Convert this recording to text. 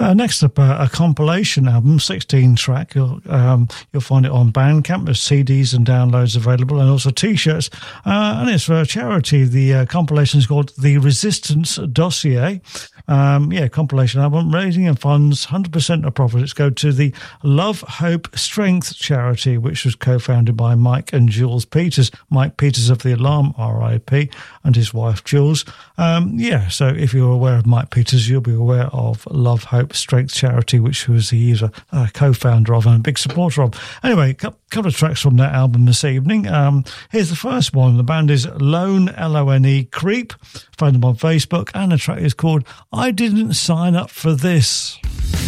Next up, a compilation album, 16 track. You'll find it on Bandcamp. There's CDs and downloads available, and also T-shirts. And it's for a charity. The compilation is called The Resistance Dossier. Compilation album, raising funds, 100% of profits go to the Love, Hope, Strength charity, which was co-founded by Mike and Jules Peters. Mike Peters of The Alarm, R.I.P., and his wife Jules. So if you're aware of Mike Peters, you'll be aware of Love, Hope, Strength charity, which he's a co-founder of and a big supporter of. Anyway, a couple of tracks from that album this evening. Here's the first one. The band is Lone, L-O-N-E, Creep. Find them on Facebook, and the track is called I Didn't Sign Up for This.